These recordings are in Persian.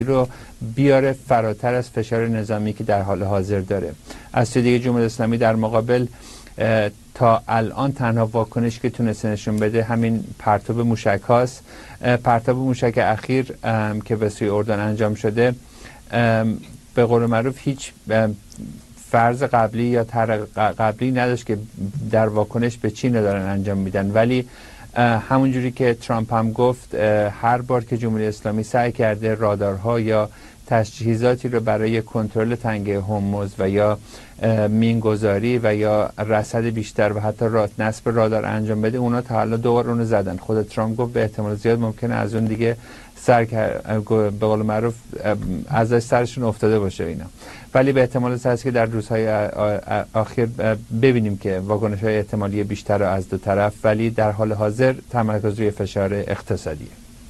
رو بیاره فراتر از فشار نظامی که در حال حاضر داره. از سوی دیگه جمهوری اسلامی در مقابل تا الان تنها واکنش که تونسته نشون بده همین پرتاب موشک هاست. پرتاب موشک اخیر که به سوی اردن انجام شده به قول معروف هیچ فرض قبلی یا طرح قبلی نداشت که در واکنش به چین دارن انجام میدن، ولی همونجوری که ترامپ هم گفت هر بار که جمهوری اسلامی سعی کرده رادارها یا تجهیزاتی رو برای کنترل تنگه هرمز و یا مینگذاری و یا رصد بیشتر و حتی نصب رادار انجام بده، اونا تا حالا دوبار اونو زدن. خود ترامپ گفت به احتمال زیاد ممکنه از اون دیگه به قول معروف ازش سرشون افتاده باشه اینا، ولی به احتمال هست که در روزهای آخر ببینیم که واکنش‌های احتمالی بیشتر از دو طرف، ولی در حال حاضر تمرکز روی فشار اقتصادیه.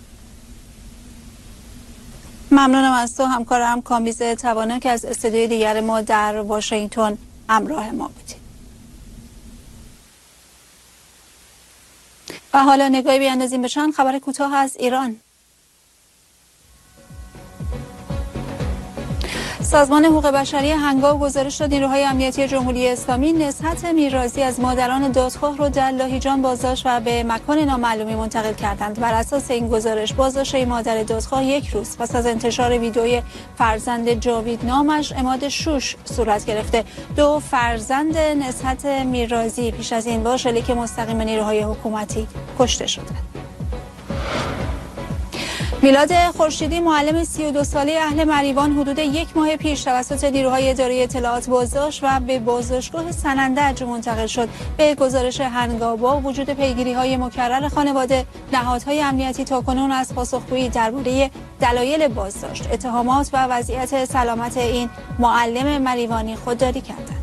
ممنونم از تو همکارم کامیز توانا که از استودیوی دیگر ما در واشنگتن همراه ما بودید. و حالا نگاهی بیاندازیم به چند خبر کوتاه از ایران. سازمان حقوق بشری هنگام گزارش داد نیروهای امنیتی جمهوری اسلامی نزهت میرازی از مادران دادخواه را در لاهیجان بازداشت و به مکان نامعلومی منتقل کردند. بر اساس این گزارش بازداشت مادر دادخواه یک روز پس از انتشار ویدئوی فرزند جاوید نامش عماد شوش صورت گرفته. دو فرزند نزهت میرازی پیش از این با شلیک مستقیم نیروهای حکومتی کشته شدند. میلاد خورشیدی معلم 32 ساله اهل مریوان حدود یک ماه پیش توسط نیروهای اداره اطلاعات بازداشت و به بازداشتگاه سنندج منتقل شد. به گزارش هنگام با وجود پیگیری‌های مکرر خانواده، نهادهای امنیتی تاکنون از پاسخگویی درباره دلایل بازداشت، اتهامات و وضعیت سلامت این معلم مریوانی خودداری کردند.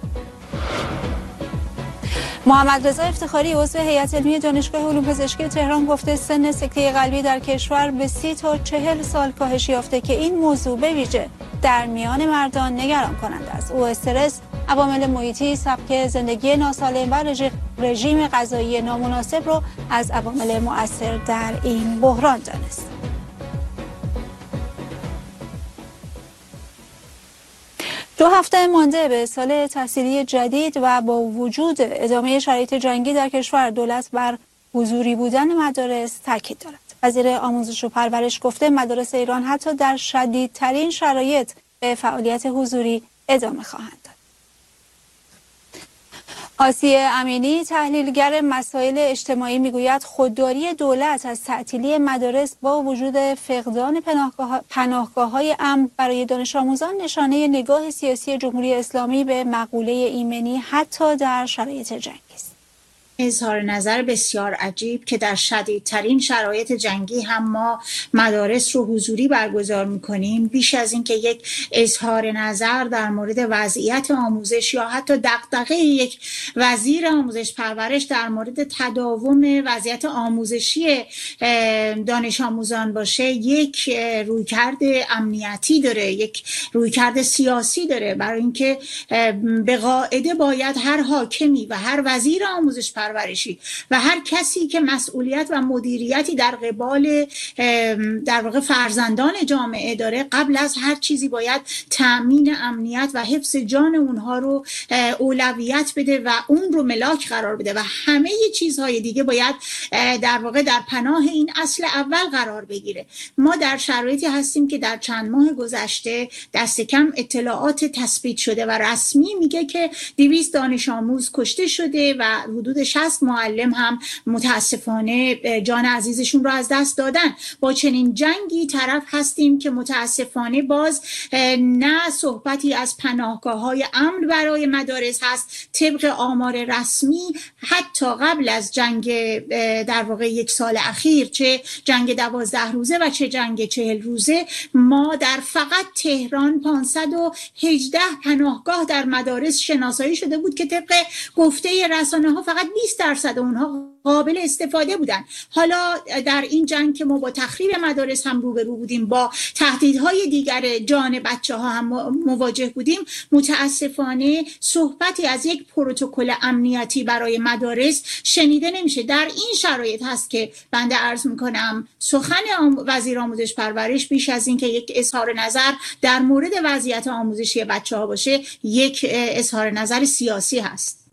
محمد رضا افتخاری عضو هیئت علمی دانشگاه علوم پزشکی تهران گفته سن سکته قلبی در کشور به 30 تا 40 سال کاهش یافته که این موضوع به ویژه در میان مردان نگران کننده است. او استرس، عوامل محیطی، سبک زندگی ناسالم و رژیم غذایی نامناسب را از عوامل مؤثر در این بحران دانست. دو هفته مانده به سال تحصیلی جدید و با وجود ادامه شرایط جنگی در کشور، دولت بر حضوری بودن مدارس تاکید دارد. وزیر آموزش و پرورش گفته مدارس ایران حتی در شدیدترین شرایط به فعالیت حضوری ادامه خواهند داد. آسیه امینی تحلیلگر مسائل اجتماعی میگوید خودداری دولت از تعطیلی مدارس با وجود فقدان پناهگاه‌های امن برای دانش آموزان نشانه نگاه سیاسی جمهوری اسلامی به مقوله ایمنی حتی در شرایط جنگ است. اظهار نظر بسیار عجیب که در شدیدترین شرایط جنگی هم ما مدارس رو حضوری برگزار میکنیم. بیش از این که یک اظهار نظر در مورد وضعیت آموزش یا حتی دغدغه یک وزیر آموزش پرورش در مورد تداوم وضعیت آموزشی دانش آموزان باشه، یک رویکرد امنیتی داره، یک رویکرد سیاسی داره. برای اینکه به قاعده باید هر حاکمی و هر وزیر آموزش پرورشی و هر کسی که مسئولیت و مدیریتی در قبال در واقع فرزندان جامعه داره، قبل از هر چیزی باید تأمین امنیت و حفظ جان اونها رو اولویت بده و اون رو ملاک قرار بده و همه چیزهای دیگه باید در واقع در پناه این اصل اول قرار بگیره. ما در شرایطی هستیم که در چند ماه گذشته دست کم اطلاعات تثبیت شده و رسمی میگه که 200 دانش آموز کشته شده و حدود 60 معلم هم متاسفانه جان عزیزشون رو از دست دادن. با چنین جنگی طرف هستیم که متاسفانه باز نه صحبتی از پناهگاه‌های امن برای مدارس هست. طبق آمار رسمی حتی قبل از جنگ در واقع یک سال اخیر، چه جنگ 12 روزه و چه جنگ 40 روزه، ما در فقط تهران 518 پناهگاه در مدارس شناسایی شده بود که طبق گفته رسانه‌ها فقط 20% اونها قابل استفاده بودن. حالا در این جنگ که ما با تخریب مدارس هم روبرو بودیم، با تهدیدهای دیگر جان بچه ها هم مواجه بودیم، متاسفانه صحبتی از یک پروتکل امنیتی برای مدارس شنیده نمیشه. در این شرایط هست که بنده عرض میکنم سخن وزیر آموزش پرورش بیش از این که یک اظهار نظر در مورد وضعیت آموزشی بچه ها باشه، یک اظهار نظر سیاسی هست.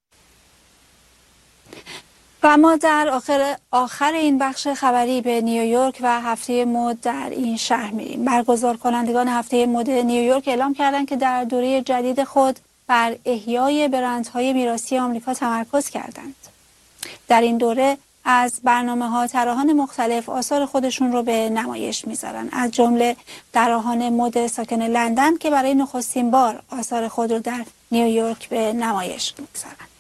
و اما در آخر این بخش خبری به نیویورک و هفته مد در این شهر میریم. برگزار کنندگان هفته مد نیویورک اعلام کردند که در دوره جدید خود بر احیای برندهای میراثی آمریکا تمرکز کردند. در این دوره از برنامه‌ها طراحان مختلف آثار خودشون رو به نمایش میذارن، از جمله طراحان مد ساکن لندن که برای نخستین بار آثار خود رو در نیویورک به نمایش میذارن.